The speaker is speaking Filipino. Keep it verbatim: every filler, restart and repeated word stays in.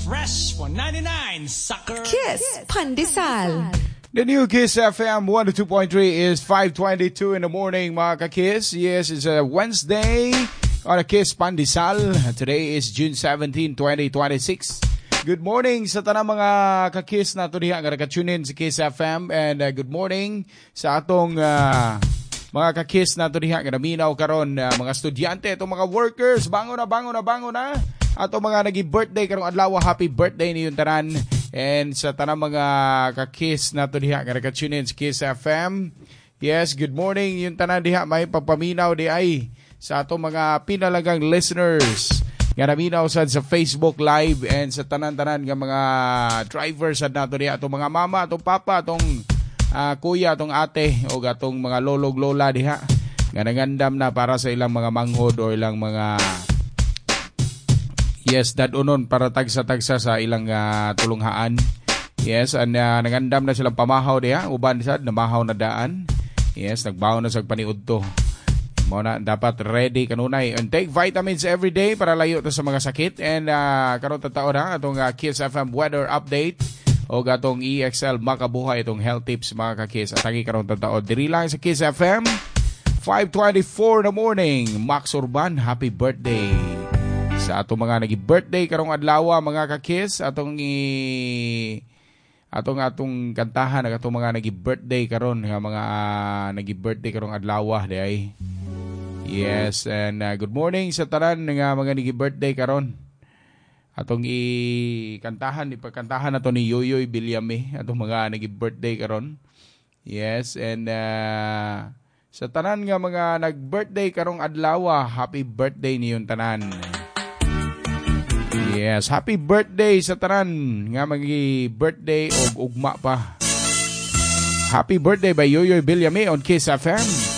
Fresh one ninety-nine, sucker. Kiss Pandesal. The new Kiss F M one oh two point three is five twenty-two in the morning, mga ka-Kiss. Yes, it's a Wednesday on a Kiss Pandesal. Today is June seventeenth, twenty twenty-six. Good morning sa tanang mga ka-Kiss na ito diha nga naka-tune in sa Kiss F M. And uh, good morning sa atong uh, mga ka-Kiss na ito diha nga naminaw karon, uh, mga estudyante, itong mga workers, bango na, bango na, bango na. Ato mga nagi-birthday karong adlaw, happy birthday niyong tanan. And sa tanang mga ka-Kiss na ito diha nga naka-tune in sa Kiss F M. Yes, good morning yung tanan diha, may pagpaminaw di ay sa ato mga pinalagang listeners nga naminaw sad sa Facebook Live and sa tanan-tanan nga mga drivers sad nato diha, atong mga mama, atong papa, atong uh, kuya, atong ate o atong mga lolog lola diha nga nangandam na para sa ilang mga manghod o ilang mga yes, dadunon para tagsa-tagsa sa ilang uh, tulunghaan. Yes, and uh, nangandam na silang pamahaw diha, uban sad namahaw na daan. Yes, nagbaho na sa paniudto. Mo na dapat ready kanunay and take vitamins every day para layo to sa mga sakit. And uh, karon ta taon ha atong uh, Kiss F M weather update o gatong E X L makabuhay itong health tips mga ka-Kiss. At lagi karon ta taon diri lang sa Kiss F M five twenty-four in the morning. Max Urban, happy birthday sa atong mga nagi-birthday karong adlaw mga ka-Kiss. Atong i atong atong kantahan ang atong mga nagi-birthday karon nga mga uh, nagi-birthday karong adlaw di ay. Yes, and uh, good morning sa tanan nga mga nagi-birthday karon. Atong i kantahan ipagkantahan nato ni Yoyoy Bilyame atong mga nagi-birthday karon. Yes, and uh, sa tanan nga mga nag-birthday karong adlaw, happy birthday niyong tanan. Yes, happy birthday sa tanan nga magi-birthday og ugma pa. Happy birthday by Yoyoy Bilyame on Kiss F M.